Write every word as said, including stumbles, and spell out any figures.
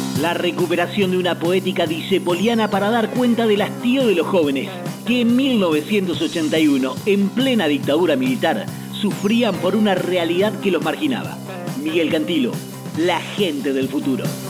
La recuperación de una poética dicepoliana para dar cuenta del hastío de los jóvenes que en mil novecientos ochenta y uno, en plena dictadura militar, sufrían por una realidad que los marginaba. Miguel Cantilo, la gente del futuro.